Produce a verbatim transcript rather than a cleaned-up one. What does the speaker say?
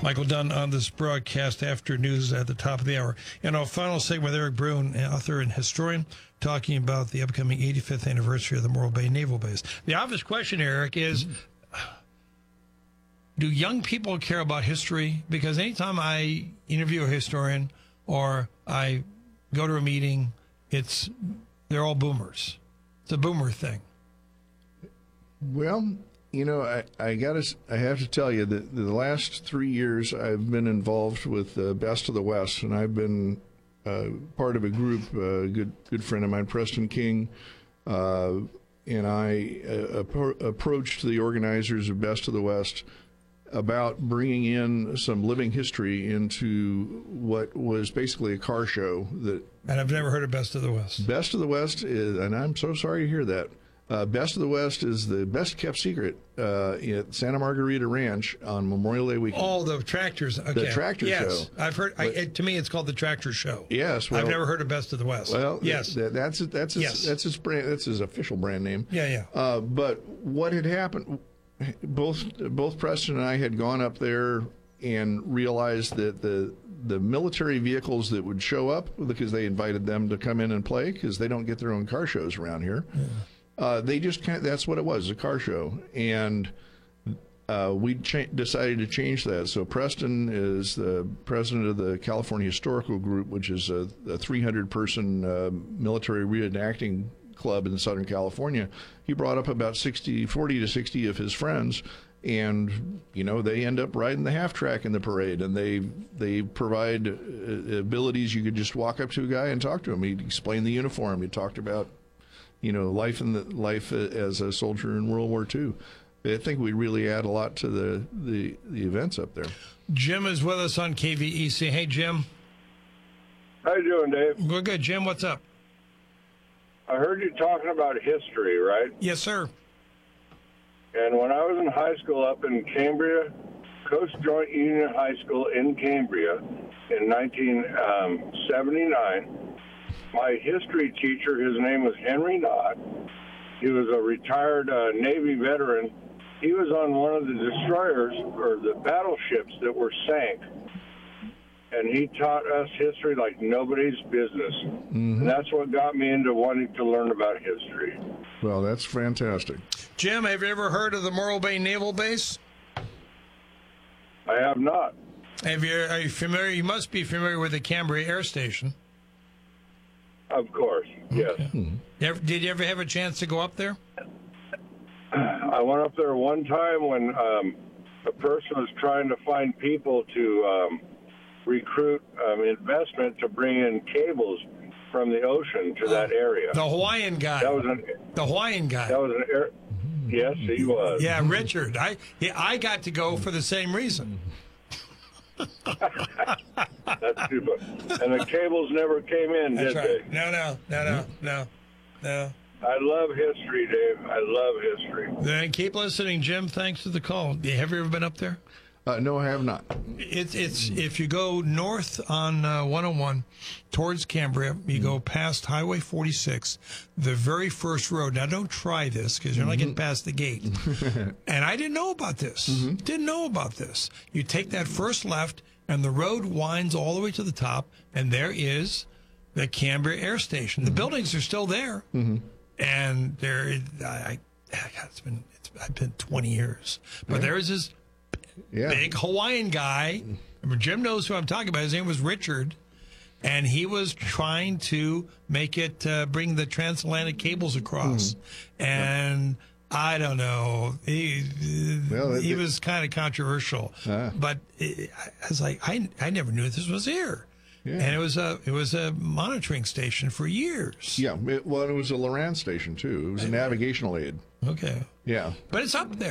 Michael Dunn on this broadcast after news at the top of the hour. And our final segment with Eric Bruin, author and historian, talking about the upcoming eighty-fifth anniversary of the Morro Bay Naval Base. The obvious question, Eric, is do young people care about history? Because anytime I interview a historian or I go to a meeting, it's they're all boomers. It's a boomer thing. Well, you know, I, I gotta, I have to tell you that the last three years I've been involved with uh, Best of the West, and I've been uh, part of a group. A good, good friend of mine, Preston King, uh, and I uh, appro- approached the organizers of Best of the West about bringing in some living history into what was basically a car show. That and I've never heard of Best of the West. Best of the West is, and I'm so sorry to hear that. Uh, Best of the West is the best kept secret uh, at Santa Margarita Ranch on Memorial Day weekend. Oh, the tractors. Okay. The tractor yes. show. Yes, I've heard. I, it, to me, it's called the Tractor Show. Yes, well, I've never heard of Best of the West. Well, yes, that, that's that's his, yes. that's his brand. That's his official brand name. Yeah, yeah. Uh, but what had happened? Both both Preston and I had gone up there and realized that the the military vehicles that would show up, because they invited them to come in and play, because they don't get their own car shows around here. Yeah. Uh, they just kind of, that's what it was, a car show. And uh, we cha- decided to change that. So Preston is the president of the California Historical Group, which is a, a three hundred person uh, military reenacting club in Southern California. He brought up about sixty, forty to sixty of his friends, and you know, they end up riding the half track in the parade, and they they provide uh, abilities. You could just walk up to a guy and talk to him. He'd explain the uniform. He talked about, you know, life in the life as a soldier in World War Two. I think we really add a lot to the, the, the events up there. Jim is with us on K V E C. Hey, Jim. How you doing, Dave? We're good. Jim, what's up? I heard you talking about history, right? Yes, sir. And when I was in high school up in Cambria, Coast Joint Union High School in Cambria in nineteen seventy-nine, my history teacher, his name was Henry Knott. He was a retired uh, Navy veteran. He was on one of the destroyers or the battleships that were sank. And he taught us history like nobody's business. Mm-hmm. And that's what got me into wanting to learn about history. Well, that's fantastic. Jim, have you ever heard of the Morro Bay Naval Base? I have not. Have you, are you familiar? You must be familiar with the Cambria Air Station. Of course, yes. Okay. Mm-hmm. Did you ever have a chance to go up there? I went up there one time when um, a person was trying to find people to um, recruit um, investment to bring in cables from the ocean to that area. The Hawaiian guy. That was an, the Hawaiian guy. That was an air. Yes, he was. Yeah, Richard. I yeah, I got to go for the same reason. That's stupid. And the cables never came in, That's did right. they? No, no, no, no, no, no. I love history, Dave. I love history. Then keep listening, Jim. Thanks for the call. Have you ever been up there? Uh, no, I have not. It's it's if you go north on uh, one oh one towards Cambria, you mm-hmm. go past Highway forty-six, the very first road. Now, don't try this because you're mm-hmm. not getting past the gate. And I didn't know about this. Mm-hmm. Didn't know about this. You take that first left, and the road winds all the way to the top, and there is the Cambria Air Station. The mm-hmm. buildings are still there, mm-hmm. and there. I, I it's been it's I've been twenty years, but yeah. there is this. Yeah. Big Hawaiian guy. Remember, Jim knows who I'm talking about. His name was Richard, and he was trying to make it uh, bring the transatlantic cables across. Mm. And yeah. I don't know, he well, he it, was kind of controversial. Uh, but it, I was like, I I never knew this was here. Yeah. And it was a it was a monitoring station for years. Yeah, it, well, it was a Loran station too. It was a navigational aid. Okay. Yeah. But it's up there.